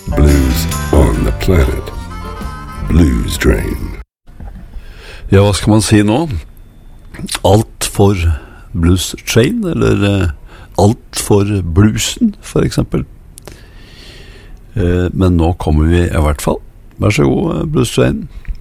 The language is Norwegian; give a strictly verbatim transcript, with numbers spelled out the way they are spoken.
Blues on the planet. Blues Train. Ja, hva skal man si nå? Alt for Blues Train, eller eh, alt for bluesen, for eksempel. Eh, men nå kommer vi i hvert fall. Vær så god, Blues Train.